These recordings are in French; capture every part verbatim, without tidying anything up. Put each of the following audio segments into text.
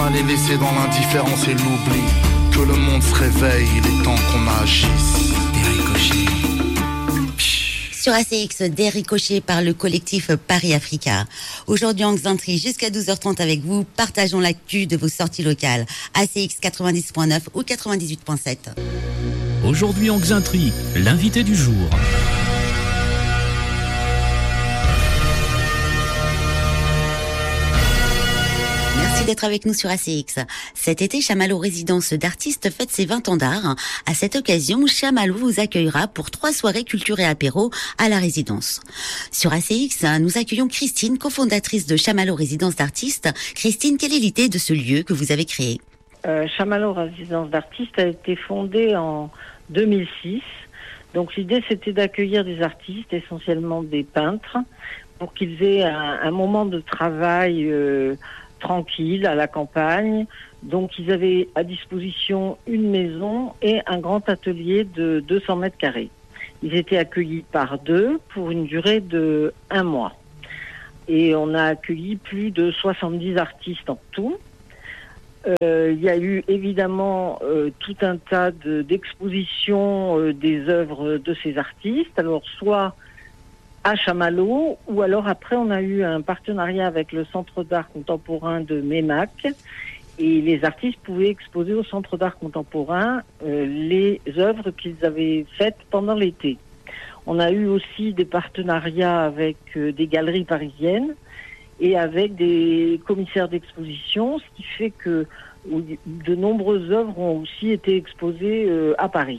pas les laisser dans l'indifférence et l'oubli. Que le monde se réveille, il est temps qu'on agisse. Des ricochets. Sur A C X, des ricochets par le collectif Paris Africa. Aujourd'hui en Xantry, jusqu'à douze heures trente avec vous, partageons l'actu de vos sorties locales. A C X quatre-vingt-dix point neuf ou quatre-vingt-dix-huit point sept. Aujourd'hui en Xantry, l'invité du jour. Merci d'être avec nous sur A C X. Cet été, Chamallow Résidence d'artistes fête ses vingt ans d'art. À cette occasion, Chamallow vous accueillera pour trois soirées culture et apéro à la résidence. Sur A C X, nous accueillons Christine, cofondatrice de Chamallow Résidence d'artistes. Christine, quelle est l'idée de ce lieu que vous avez créé ? euh, Chamallow Résidence d'artistes a été fondée en deux mille six. Donc l'idée, c'était d'accueillir des artistes, essentiellement des peintres, pour qu'ils aient un, un moment de travail euh, tranquille à la campagne. Donc ils avaient à disposition une maison et un grand atelier de deux cents mètres carrés. Ils étaient accueillis par deux pour une durée de un mois. Et on a accueilli plus de soixante-dix artistes en tout. Euh, il y a eu évidemment euh, tout un tas de, d'expositions euh, des œuvres de ces artistes. Alors soit à Chamallow, ou alors après on a eu un partenariat avec le Centre d'art contemporain de Meymac, et les artistes pouvaient exposer au Centre d'art contemporain euh, les œuvres qu'ils avaient faites pendant l'été. On a eu aussi des partenariats avec euh, des galeries parisiennes et avec des commissaires d'exposition, ce qui fait que de nombreuses œuvres ont aussi été exposées euh, à Paris.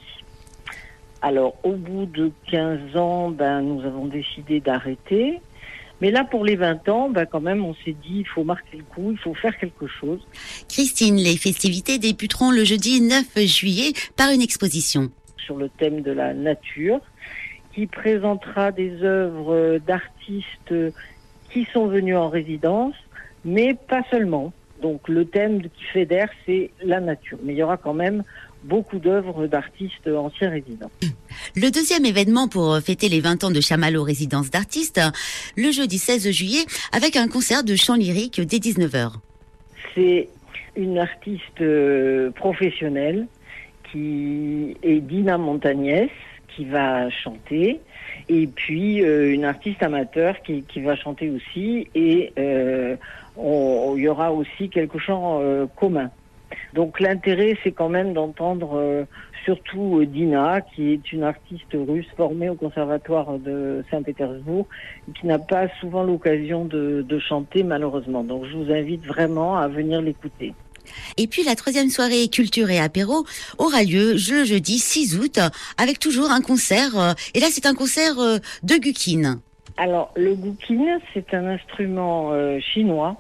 Alors, au bout de quinze ans, ben, nous avons décidé d'arrêter. Mais là, pour les vingt ans, ben, quand même, on s'est dit, il faut marquer le coup, il faut faire quelque chose. Christine, les festivités débuteront le jeudi neuf juillet par une exposition. Sur le thème de la nature, qui présentera des œuvres d'artistes qui sont venus en résidence, mais pas seulement. Donc, le thème qui fédère, c'est la nature. Mais il y aura quand même beaucoup d'œuvres d'artistes anciens résidents. Le deuxième événement pour fêter les vingt ans de Chamallow Résidence d'artistes, le jeudi seize juillet, avec un concert de chant lyrique dès dix-neuf heures. C'est une artiste euh, professionnelle qui est Dina Montagnès, qui va chanter, et puis euh, une artiste amateur qui, qui va chanter aussi, et euh, on, il y aura aussi quelques chants euh, communs. Donc l'intérêt, c'est quand même d'entendre euh, surtout euh, Dina, qui est une artiste russe formée au conservatoire de Saint-Pétersbourg, qui n'a pas souvent l'occasion de, de chanter malheureusement. Donc je vous invite vraiment à venir l'écouter. Et puis la troisième soirée culture et apéro aura lieu le jeudi six août, avec toujours un concert. Et là, c'est un concert de guqin. Alors le guqin, c'est un instrument euh, chinois,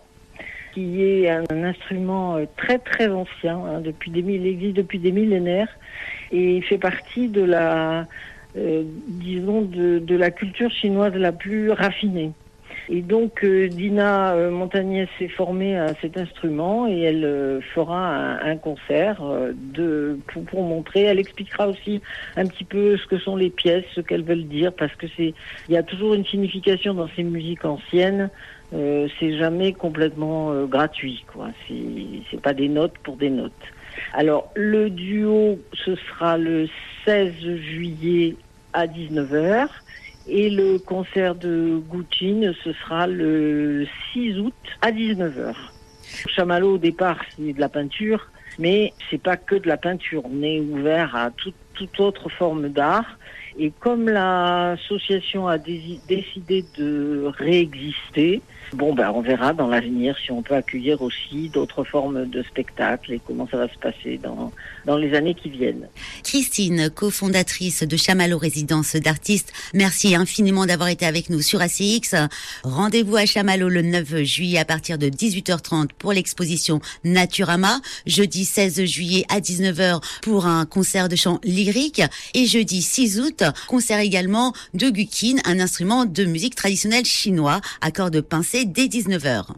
qui est un, un instrument très très ancien, hein, depuis des, il existe depuis des millénaires, et il fait partie de la, euh, disons, de, de la culture chinoise la plus raffinée. Et donc euh, Dina euh, Montagnès s'est formée à cet instrument et elle euh, fera un, un concert euh, de, pour, pour montrer. Elle expliquera aussi un petit peu ce que sont les pièces, ce qu'elles veulent dire, parce que c'est, il y a toujours une signification dans ces musiques anciennes. Euh, c'est jamais complètement euh, gratuit, quoi. C'est, c'est pas des notes pour des notes. Alors le duo, ce sera le seize juillet à dix-neuf heures. Et le concert de guqin, ce sera le six août à dix-neuf heures. Chamallow, au départ, c'est de la peinture, mais c'est pas que de la peinture. On est ouvert à tout, toute autre forme d'art. Et comme l'association a dé- décidé de réexister, bon, ben, on verra dans l'avenir si on peut accueillir aussi d'autres formes de spectacles et comment ça va se passer dans, dans les années qui viennent. Christine, cofondatrice de Chamallow Résidence d'artistes, merci infiniment d'avoir été avec nous sur A C X. Rendez-vous à Chamallow le neuf juillet à partir de dix-huit heures trente pour l'exposition Naturama, jeudi seize juillet à dix-neuf heures pour un concert de chant lyrique et jeudi six août, concert également de guqin, un instrument de musique traditionnelle chinois à cordes pincées dès dix-neuf heures.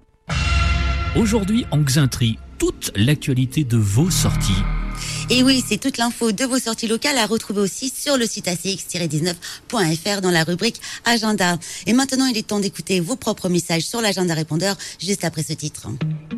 Aujourd'hui en Xantry, toute l'actualité de vos sorties. Et oui, c'est toute l'info de vos sorties locales à retrouver aussi sur le site a c x tiret dix-neuf point f r dans la rubrique Agenda. Et maintenant, il est temps d'écouter vos propres messages sur l'agenda répondeur juste après ce titre.